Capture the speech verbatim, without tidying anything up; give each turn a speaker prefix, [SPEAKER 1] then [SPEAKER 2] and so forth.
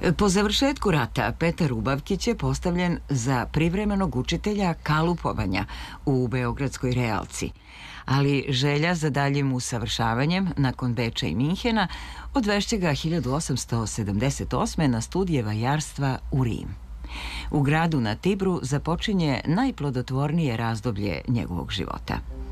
[SPEAKER 1] Po završetku rata Petar Ubavkić je postavljen za privremenog učitelja kalupovanja u Beogradskoj Realci, ali želja za daljim usavršavanjem nakon Beča i Minhena odvešće ga hiljadu osamsto sedamdeset osme na studije vajarstva u Rim. U gradu na Tibru započinje najplodotvornije razdoblje njegovog života.